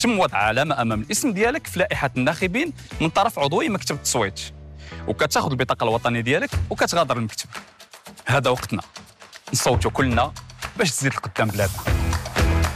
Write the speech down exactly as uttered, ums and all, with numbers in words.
تم وضع علامه امام الاسم ديالك في لائحه الناخبين من طرف عضوي مكتب التصويت، وكتاخذ البطاقه الوطنيه ديالك وكتغادر المكتب. هذا وقتنا نصوتوا كلنا باش تزيد لقدام بلادنا.